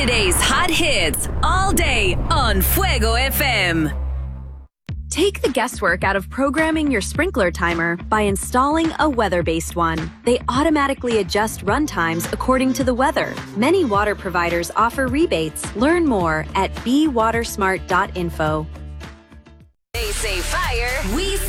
Today's hot hits all day on Fuego FM. Take the guesswork out of programming your sprinkler timer by installing a weather-based one. They automatically adjust run times according to the weather. Many water providers offer rebates. Learn more at bewatersmart.info. They say fire, we